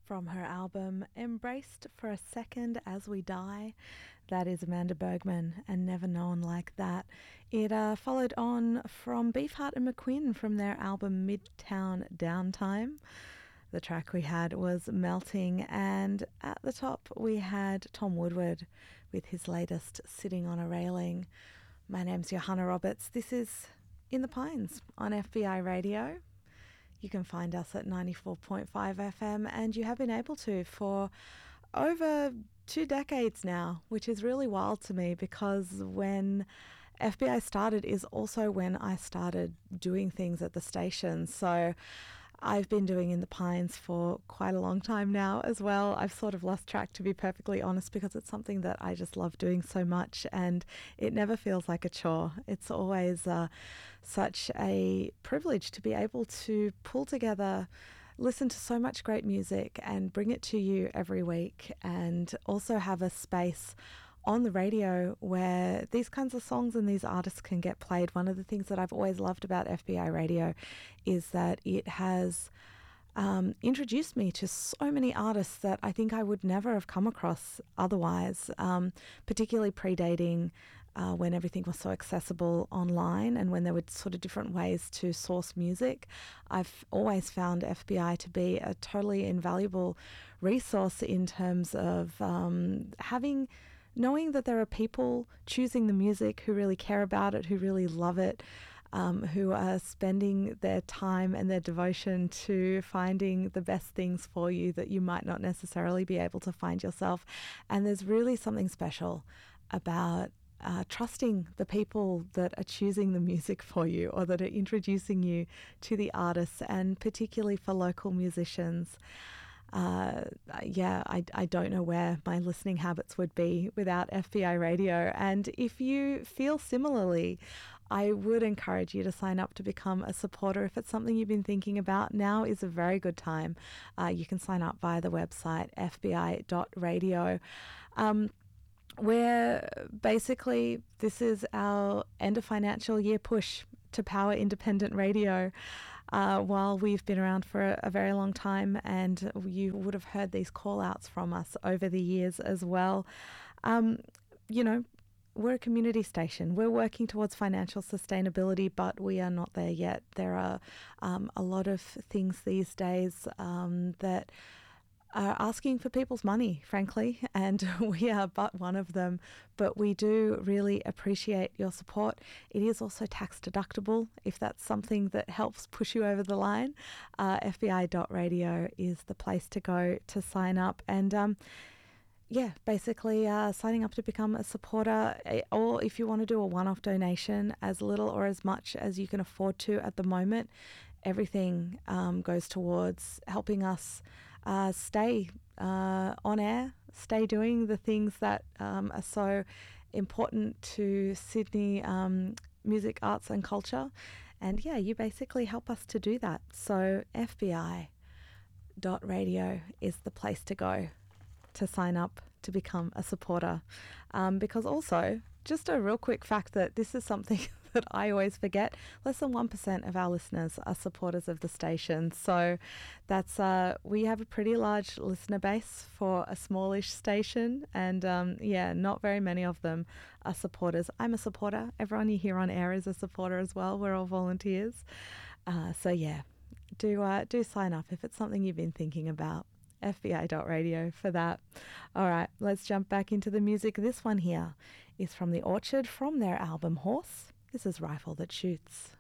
From her album Embraced for a Second as We Die. That is Amanda Bergman and Never Known Like That. It followed on from Beefheart and McQueen from their album Midtown Downtime. The track we had was Melting, and at the top we had Tom Woodward with his latest Sitting on a Railing. My name's Johanna Roberts. This is In the Pines on FBI Radio. You can find us at 94.5 FM, and you have been able to for over 2 decades now, which is really wild to me because when FBI started is also when I started doing things at the station. So I've been doing In the Pines for quite a long time now as well. I've sort of lost track, to be perfectly honest, because it's something that I just love doing so much, and it never feels like a chore. It's always such a privilege to be able to pull together, listen to so much great music and bring it to you every week, and also have a space on the radio where these kinds of songs and these artists can get played. One of the things that I've always loved about FBI Radio is that it has introduced me to so many artists that I think I would never have come across otherwise, particularly predating when everything was so accessible online and when there were sort of different ways to source music. I've always found FBI to be a totally invaluable resource in terms of knowing that there are people choosing the music who really care about it, who really love it, who are spending their time and their devotion to finding the best things for you that you might not necessarily be able to find yourself. And there's really something special about trusting the people that are choosing the music for you or that are introducing you to the artists, and particularly for local musicians. I don't know where my listening habits would be without FBI Radio. And if you feel similarly, I would encourage you to sign up to become a supporter. If it's something you've been thinking about, now is a very good time. You can sign up via the website fbi.radio. Where basically this is our end of financial year push to power independent radio. While we've been around for a very long time, and you would have heard these call outs from us over the years as well. We're a community station. We're working towards financial sustainability, but we are not there yet. There are a lot of things these days that are asking for people's money, frankly, and we are but one of them. But we do really appreciate your support. It is also tax deductible if that's something that helps push you over the line. FBI.radio is the place to go to sign up. And basically signing up to become a supporter, or if you want to do a one-off donation, as little or as much as you can afford to at the moment. Everything goes towards helping us stay on air, stay doing the things that are so important to Sydney music, arts and culture. And you basically help us to do that. So FBI.radio is the place to go to sign up to become a supporter. Because also, just a real quick fact that this is something that I always forget, less than 1% of our listeners are supporters of the station. So that's we have a pretty large listener base for a smallish station, and not very many of them are supporters. I'm a supporter. Everyone you hear on air is a supporter as well. We're all volunteers. Do sign up if it's something you've been thinking about. FBI.radio for that. All right, let's jump back into the music. This one here is from The Orchard from their album Horse. This is Rifle That Shoots.